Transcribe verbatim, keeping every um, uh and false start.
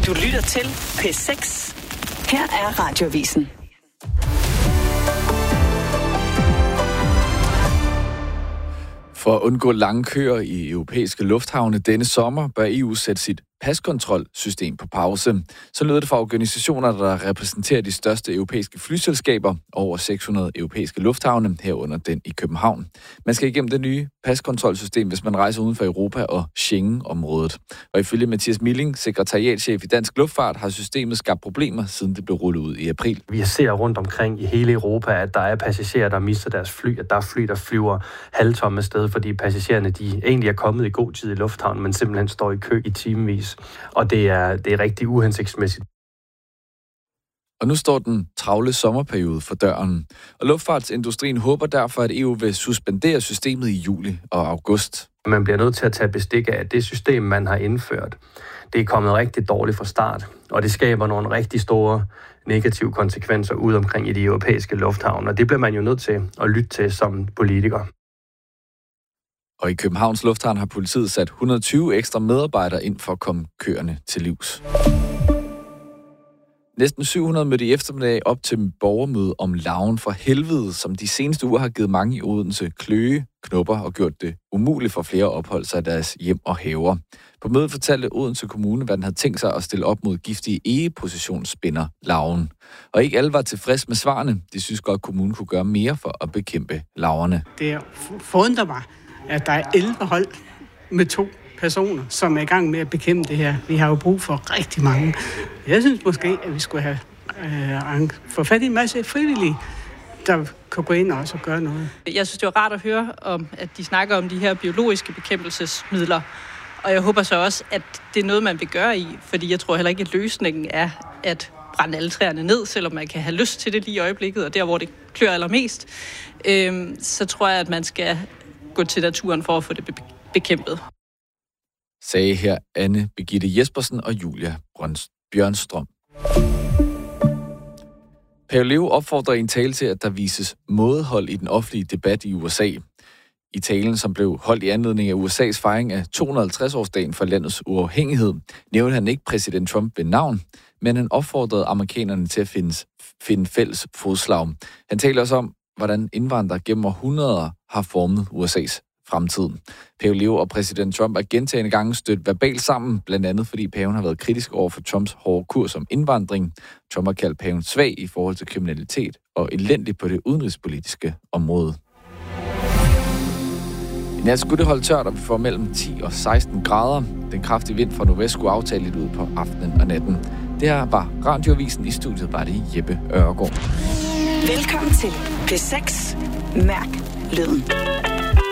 Du lytter til P seks. Her er Radioavisen. For at undgå lange køer i europæiske lufthavne denne sommer, bør E U sætte sit paskontrolsystem på pause. Så lød det fra organisationer, der repræsenterer de største europæiske flyselskaber, over seks hundrede europæiske lufthavne, herunder den i København. Man skal igennem det nye paskontrolsystem, hvis man rejser uden for Europa og Schengen-området. Og ifølge Mathias Milling, sekretariatschef i Dansk Luftfart, har systemet skabt problemer, siden det blev rullet ud i april. Vi ser rundt omkring i hele Europa, at der er passagerer, der mister deres fly, at der er fly, der flyver halvtomme sted, fordi passagererne de egentlig er kommet i god tid i lufthavnen, men simpelthen står i kø i timevis. Og det er, det er rigtig uhensigtsmæssigt. Og nu står den travle sommerperiode for døren. Og luftfartsindustrien håber derfor, at E U vil suspendere systemet i juli og august. Man bliver nødt til at tage bestik af, at det system, man har indført, det er kommet rigtig dårligt fra start. Og det skaber nogle rigtig store negative konsekvenser ud omkring i de europæiske lufthavne. Og det bliver man jo nødt til at lytte til som politiker. Og i Københavns Lufthavn har politiet sat et hundrede og tyve ekstra medarbejdere ind for at komme køerne til livs. Næsten syv hundrede mødte i eftermiddag op til borgermøde om larven for helvede, som de seneste uger har givet mange i Odense kløe, knupper og gjort det umuligt for flere at opholde sig i deres hjem og haver. På mødet fortalte Odense Kommune, hvad den havde tænkt sig at stille op mod giftige egepositionsspinner larven. Og ikke alle var tilfredse med svarene. De synes godt, at kommunen kunne gøre mere for at bekæmpe larverne. Det forundrer mig, at der er elleve hold med to personer, som er i gang med at bekæmpe det her. Vi har jo brug for rigtig mange. Jeg synes måske, at vi skulle have øh, få fat i en masse frivillige, der kan gå ind og også gøre noget. Jeg synes, det var rart at høre, om, at de snakker om de her biologiske bekæmpelsesmidler. Og jeg håber så også, at det er noget, man vil gøre i. Fordi jeg tror heller ikke, at løsningen er at brænde alle træerne ned, selvom man kan have lyst til det lige i øjeblikket, og der, hvor det klør allermest. Øh, så tror jeg, at man skal gå til naturen for at få det bekæmpet. Sagde her Anne Birgitte Jespersen og Julia Bjørnstrøm. Pave Leo opfordrer i en tale til, at der vises mådehold i den offentlige debat i U S A. I talen, som blev holdt i anledning af U S A's fejring af to hundrede og halvtreds årsdagen for landets uafhængighed, nævnte han ikke præsident Trump ved navn, men han opfordrede amerikanerne til at finde, finde fælles fodslag. Han taler også om, hvordan indvandrere gennem århundreder har formet U S A's fremtid. Pave Leo og præsident Trump er gentagne gange stødt verbalt sammen, blandt andet fordi paven har været kritisk over for Trumps hårde kurs om indvandring. Trump har kaldt paven svag i forhold til kriminalitet og elendig på det udenrigspolitiske område. I nat skulle det holde tørt, og vi får mellem ti og seksten grader. Den kraftige vind fra nordvest skulle aftage lidt ud på aftenen og natten. Det her var Radioavisen. I studiet var det Jeppe Ørgaard. Velkommen til P seks. Mærk lyden.